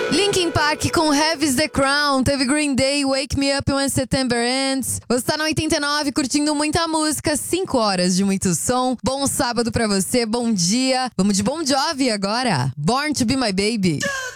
Linkin Park com Heavy's the Crown. Teve Green Day, Wake Me Up When September Ends. Você tá no 89 curtindo muita música, 5 horas de muito som. Bom sábado pra você, bom dia. Vamos de Bon Jovi agora. Born to Be My Baby.